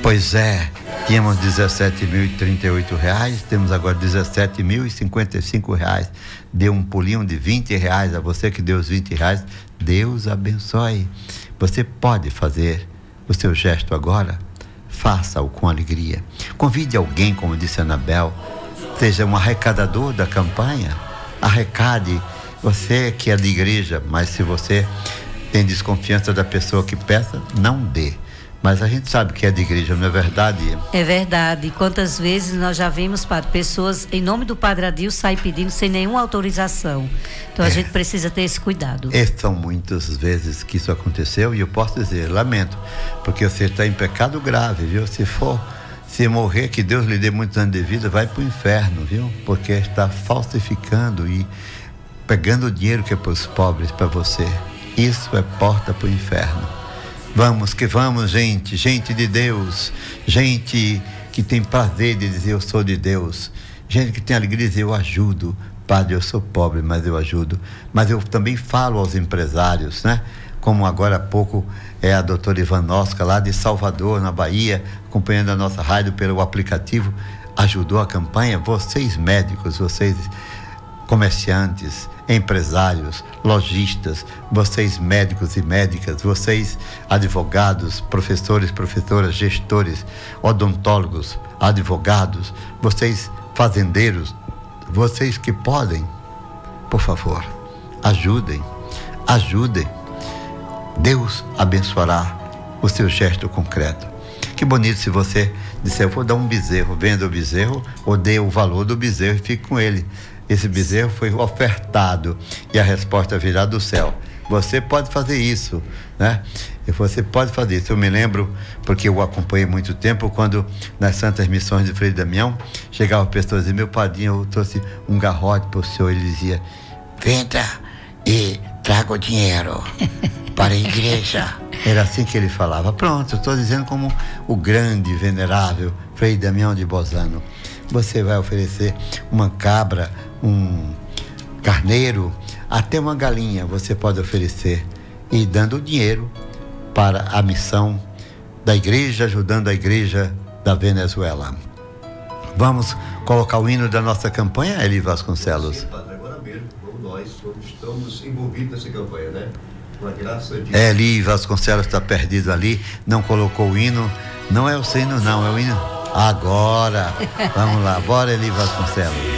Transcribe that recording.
Pois é, tínhamos R$17.038, temos agora R$17.055. Deu um pulinho de R$20 a você que deu os R$20. Deus abençoe. Você pode fazer o seu gesto agora? Faça-o com alegria. Convide alguém, como disse a Anabel, seja um arrecadador da campanha. Arrecade. Você que é de igreja, mas se você tem desconfiança da pessoa que peça, não dê. Mas a gente sabe que é de igreja, não é verdade? É verdade. Quantas vezes nós já vimos, padre, pessoas em nome do Padre Adil sair pedindo sem nenhuma autorização. Então a gente precisa ter esse cuidado. São muitas vezes que isso aconteceu e eu posso dizer, lamento, porque você está em pecado grave, viu? Se morrer, que Deus lhe dê muitos anos de vida, vai para o inferno, viu? Porque está falsificando e pegando o dinheiro que é para os pobres, para você. Isso é porta para o inferno. Vamos que vamos, gente de Deus, gente que tem prazer de dizer eu sou de Deus, gente que tem alegria de dizer eu ajudo. Padre, eu sou pobre, mas eu ajudo. Mas eu também falo aos empresários, né? Como agora há pouco a doutora Ivanovska, lá de Salvador, na Bahia, acompanhando a nossa rádio pelo aplicativo, ajudou a campanha. Vocês médicos, vocês comerciantes, empresários, lojistas, vocês médicos e médicas, vocês advogados, professores, professoras, gestores, odontólogos, advogados, vocês fazendeiros, vocês que podem, por favor, ajudem. Deus abençoará o seu gesto concreto. Que bonito se você disser, eu vou dar um bezerro, venda o bezerro, ou dê o valor do bezerro e fique com ele. Esse bezerro foi ofertado e a resposta virá do céu. Você pode fazer isso, né? Você pode fazer isso. Eu me lembro, porque eu acompanhei muito tempo, quando nas Santas Missões de Frei Damião, chegavam pessoas e diziam, meu padrinho, eu trouxe um garrote para o senhor. Ele dizia, venda e traga o dinheiro para a igreja. Era assim que ele falava. Pronto, eu estou dizendo como o grande, venerável Frei Damião de Bozano. Você vai oferecer uma cabra, um carneiro, até uma galinha você pode oferecer, e dando dinheiro para a missão da igreja, ajudando a igreja da Venezuela. Vamos colocar o hino da nossa campanha, Eli Vasconcelos? Sim, padre, agora mesmo, nós estamos envolvidos nessa campanha, né? Com a graça de... Eli Vasconcelos está perdido ali, não colocou o hino. Não é o sino, não, é o hino. Agora, vamos lá, bora, Eli Vasconcelos.